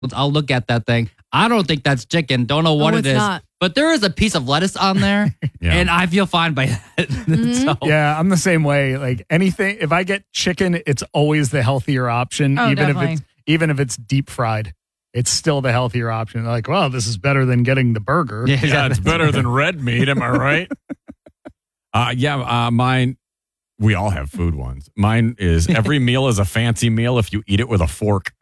I'll look at that thing. I don't think that's chicken. Don't know what it is. Not. But there is a piece of lettuce on there, and I feel fine by that. So, Yeah, I'm the same way. Like anything, if I get chicken, it's always the healthier option, Oh, even if it's deep fried. It's still the healthier option. Like, well, this is better than getting the burger. Yeah, it's better than red meat. Am I right? Mine. We all have food ones. Mine is every meal is a fancy meal if you eat it with a fork.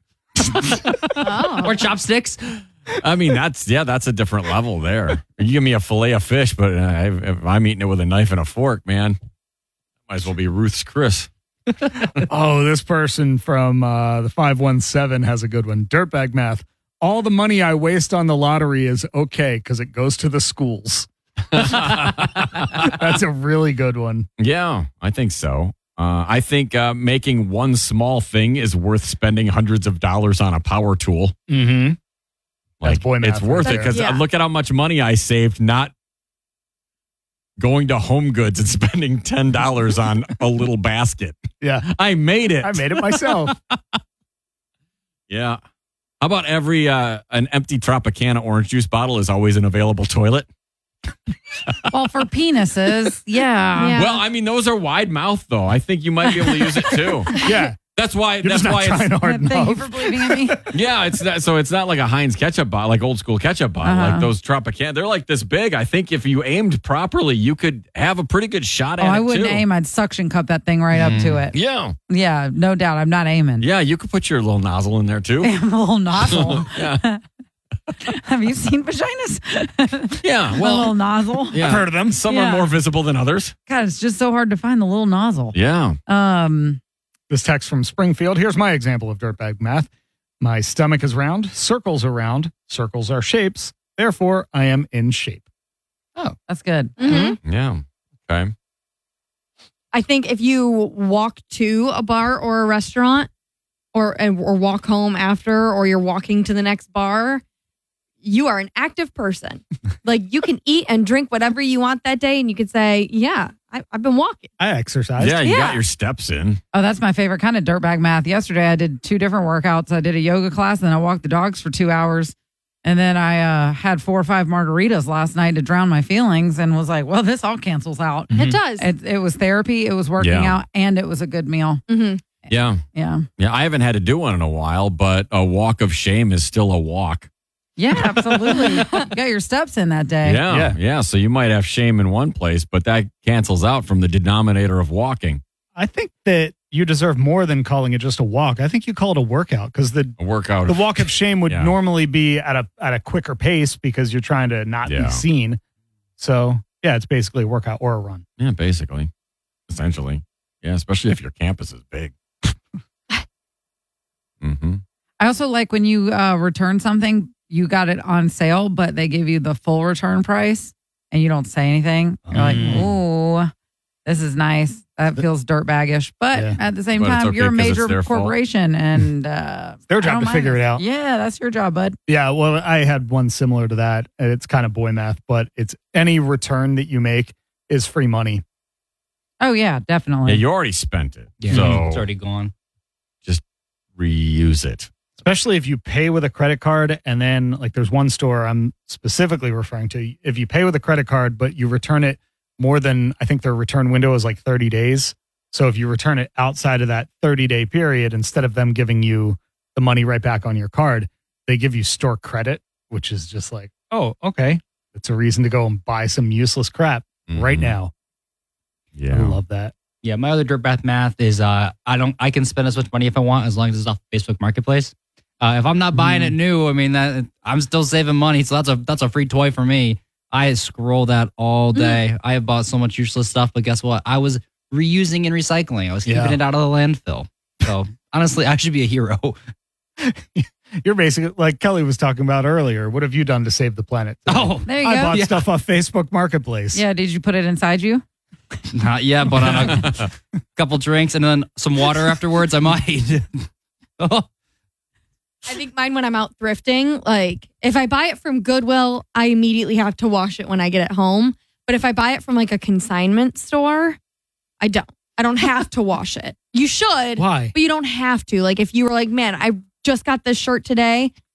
Or chopsticks. I mean, that's a different level there. You give me a fillet of fish, but if I'm eating it with a knife and a fork, man, might as well be Ruth's Chris. Oh, this person from the 517 has a good one. Dirtbag math. All the money I waste on the lottery is okay because it goes to the schools. That's a really good one. Yeah, I think so. I think making one small thing is worth spending hundreds of dollars on a power tool. Mm-hmm. Like, boy math it's worth right it because there. Yeah. look at how much money I saved not going to Home Goods and spending $10 on a little basket. Yeah. I made it. I made it myself. Yeah. How about an empty Tropicana orange juice bottle is always an available toilet? Well, for penises, yeah. Well, I mean, those are wide mouth, though. I think you might be able to use it, too. Yeah. That's why. You're That's just why not trying it's. hard Thank you enough. for believing in me. Yeah, it's not, so it's not like a Heinz ketchup bottle, like old school ketchup bottle, like those Tropicana. They're like this big. I think if you aimed properly, you could have a pretty good shot at it. I wouldn't too. aim. I'd suction cup that thing right up to it. Yeah, Yeah, no doubt. I'm not aiming. yeah, you could put your little nozzle in there too. A little nozzle. Yeah, Have you seen vaginas? yeah. A little Well, nozzle. yeah. I've heard of them. Some Yeah. are more visible than others. God, it's just so hard to find the little nozzle. Yeah. This text from Springfield. Here's my example of dirtbag math. My stomach is round. Circles are round. Circles are shapes. Therefore, I am in shape. That's good. Mm-hmm. Yeah. Okay. I think if you walk to a bar or a restaurant or walk home after, or you're walking to the next bar, you are an active person. Like you can eat and drink whatever you want that day. And you could say, yeah, I've been walking. I exercise. Yeah, you Yeah. got your steps in. Oh, that's my favorite kind of dirtbag math. Yesterday, I did 2 different workouts. I did a yoga class, and then I walked the dogs for 2 hours. And then I had 4 or 5 margaritas last night to drown my feelings and was like, well, this all cancels out. It does. It was therapy, it was working Yeah. out, and it was a good meal. Mm-hmm. Yeah. Yeah. Yeah. I haven't had to do one in a while, but a walk of shame is still a walk. Yeah, absolutely. You got your steps in that day. Yeah. Yeah. So you might have shame in one place, but that cancels out from the denominator of walking. I think that you deserve more than calling it just a walk. I think you call it a workout because A workout. the walk of shame would Yeah. normally be at a quicker pace because you're trying to not Yeah. be seen. So yeah, it's basically a workout or a run. Yeah, basically. Essentially. Yeah, especially if your campus is big. Mm-hmm. I also like when you return something, you got it on sale, but they give you the full return price and you don't say anything. You're like, ooh, this is nice. That feels dirtbaggish. But Yeah. at the same But it's time, okay you're a 'cause it's major their fault. corporation and their I job don't to mind figure it out. Yeah, that's your job, bud. Yeah, well, I had one similar to that. It's kind of boy math, but it's any return that you make is free money. Oh, yeah, definitely. Yeah, you already spent it. Yeah, So it's already gone. reuse it. Especially if you pay with a credit card and then like there's one store I'm specifically referring to. If you pay with a credit card, but you return it more than, I think their return window is like 30 days. So if you return it outside of that 30-day period, instead of them giving you the money right back on your card, they give you store credit, which is just like, oh, okay. It's a reason to go and buy some useless crap right Mhm. now. Yeah. I love that. Yeah, my other dirtbag math is I can spend as much money if I want as long as it's off Facebook Marketplace. If I'm not buying it new, I mean that I'm still saving money, so that's a free toy for me. I scroll that all day. I have bought so much useless stuff, but guess what? I was reusing and recycling. I was keeping Yeah. it out of the landfill. So honestly, I should be a hero. You're basically like Kelly was talking about earlier. What have you done to save the planet? Oh, There you I go. bought Yeah. stuff off Facebook Marketplace. Yeah, did you put it inside you? not yet, but on a couple drinks and then some water afterwards, I might. Oh. I think mine when I'm out thrifting, like if I buy it from Goodwill, I immediately have to wash it when I get it home. But if I buy it from like a consignment store, I don't. I don't have to wash it. You should, Why? but you don't have to. Like if you were like, man, I just got this shirt today.